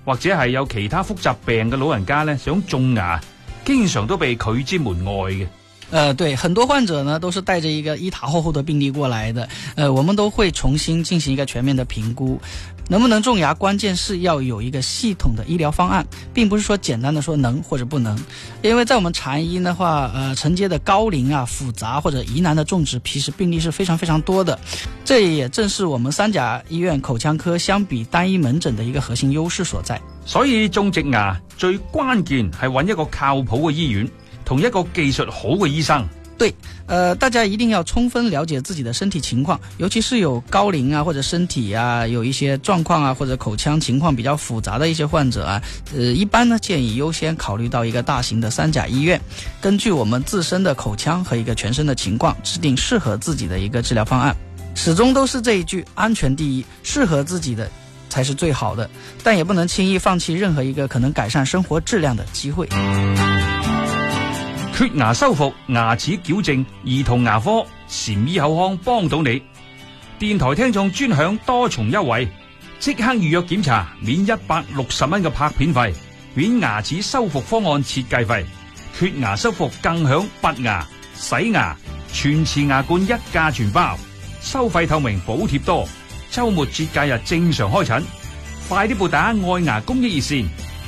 或者係有其他複雜病嘅老人家呢，想種牙，經常都被拒之門外嘅。 對，很多患者呢都是帶着一個一塌糊塗的病例過來的，我們都會重新進行一個全面的評估。能不能種牙，關鍵是要有一個系統的醫療方案，並不是說簡單的說能或者不能。因為在我們禪醫的話，承接的高齡啊、複雜或者疑難的種植，其實病例是非常非常多的。這也正是我們三甲醫院口腔科相比單一門診的一個核心優勢所在。 所以種植牙最關鍵係揾一個靠譜嘅醫院，同一個技術好嘅醫生。 對，大家一定要充分了解自己的身體情況，尤其是有高齡啊，或者身體啊有一些狀況啊，或者口腔情況比較複雜的一些患者啊，一般呢建議優先考慮到一個大型的三甲醫院，根據我們自身的口腔和一個全身的情況，制定適合自己的一個治療方案。始終都是這一句，安全第一，適合自己的才是最好的，但也不能輕易放棄任何一個可能改善生活質量的機會。 缺牙修復、牙齒矯正、兒童牙科，禪醫口腔幫到你。電台聽眾專享多重優惠，即刻預約檢查，免160蚊嘅拍片費，免牙齒修復方案設計費。缺牙修復更享拔牙、洗牙、全瓷牙冠一價全包，收費透明，補貼多。週末節假日正常開診，快啲撥打愛牙公益熱線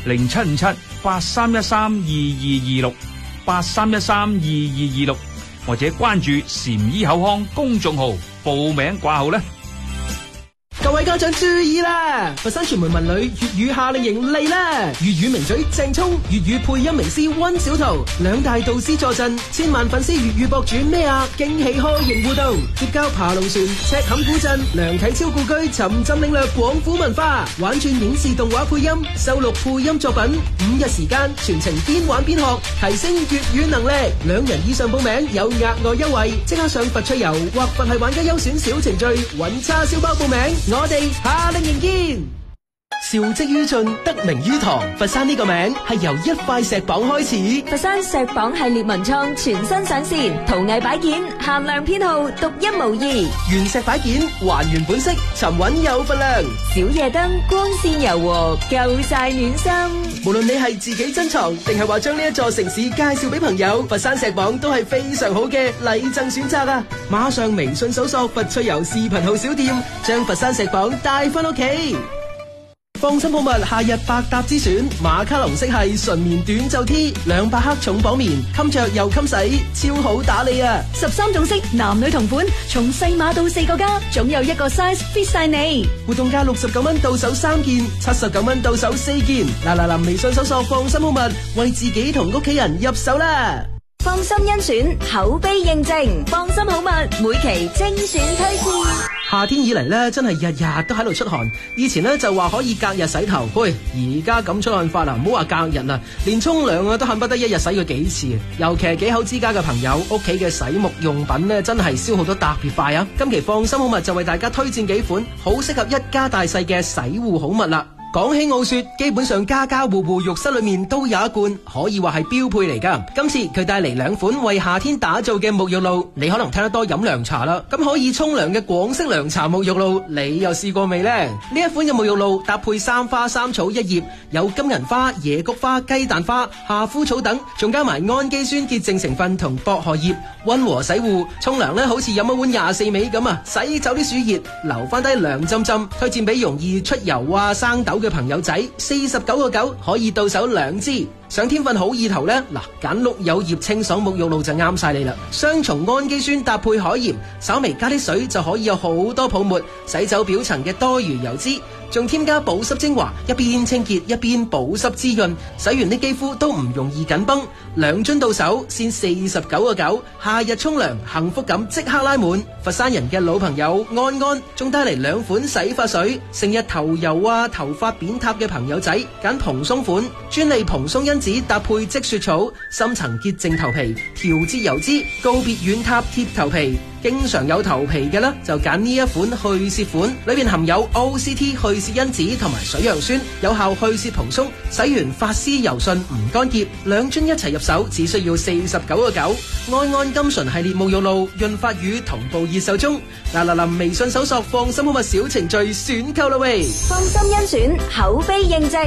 075783132226。83132226，或者關注禪醫口腔公眾號報名掛號啦。 各位家長注意啦！佛山傳媒文旅粵語夏令營嚟啦！粵語名嘴鄭聰、粵語配音名師溫小圖兩大導師坐鎮，千萬粉絲粵語博主咩啊驚喜開營互動，結交爬龍船、赤坎古鎮、梁啟超故居，沉浸領略廣府文化，玩轉影視動畫配音，收錄配音作品，5日時間全程邊玩邊學，提升粵語能力。2人以上報名有額外優惠，即刻上佛趣遊或佛系玩家優選小程序揾叉燒包報名。我哋夏令營見。兆績於盡，得名於堂。佛山呢個名係由一塊石榜開始。 佛山石榜系列文創全新上線，陶藝擺件限量編號，獨一無二。 原石擺件還原本色，沉穩有分量。 小夜燈光線柔和，夠晒暖心。 無論你係自己珍藏，定係話將呢一座城市介紹俾朋友，佛山石榜都係非常好嘅禮贈選擇啊！馬上微信搜索佛趣遊視頻號小店，將佛山石榜帶翻屋企。放心好物夏日百搭之選，馬卡龍色系純棉短袖 T， 200克重綁棉，襟着又襟洗，超好打理啊！13種色，男女同款，從細碼到4個加，總有一個 size fit 晒你。活動價69蚊到手3件，79蚊到手4件。嗱，微信搜索放心好物，為自己同屋企人入手啦！ 放心甄選，口碑認證，放心好物每期精選推薦。 夏天以嚟咧，真係日日都喺度出汗。以前咧就話可以隔日洗頭，喂，而家咁出汗法啦，唔好話隔日啦，連沖涼啊都恨不得一日洗佢幾次。尤其係幾口之家嘅朋友，屋企嘅洗沐用品咧真係消耗得特別快啊！今期放心好物就為大家推薦幾款好適合一家大細嘅洗護好物啦。講起傲雪，基本上家家戶戶浴室裏面都有一罐，可以話係標配嚟噶。今次佢帶嚟2款為夏天打造嘅沐浴露，你可能聽得多飲涼茶啦，咁可以沖涼嘅廣式涼茶沐浴露，你又試過未呢？呢一款嘅沐浴露搭配3花3草1葉，有金銀花、野菊花、雞蛋花、夏枯草等，仲加埋氨基酸潔淨成分同薄荷葉，溫和洗護。沖涼呢好似飲一碗24味咁啊，洗走啲暑熱，留翻低涼浸浸。推薦俾容易出油啊、生痘嘅朋友仔，49.9可以到手2支。想添份好意頭呢，揀綠有葉清爽沐浴露就啱晒你啦。雙重氨基酸搭配海鹽，稍微加啲水就可以有好多泡沫，洗走表層嘅多餘油脂，仲添加保濕精華，一邊清潔一邊保濕滋潤，洗完啲肌膚都唔容易緊繃。2樽到手先49.9，夏日沖涼幸福感即刻拉滿。佛山人嘅老朋友安安仲帶嚟2款洗髮水，成日頭油啊、頭髮扁塌嘅朋友仔揀蓬鬆款，專利蓬鬆因子搭配積雪草，深層潔淨頭皮，調節油脂，告別軟塌貼頭皮。經常有頭皮嘅啦，就揀呢一款去屑款，裏邊含有 OCT 去屑因子同埋水楊酸，有效去屑蓬鬆，洗完髮絲柔順唔乾澀。2樽一齊入手，只需要49.9。安安金純系列沐浴露潤髮乳同步熱售中。嗱，微信搜索放心好物小程序選購啦喂。 放心甄選，口碑認證。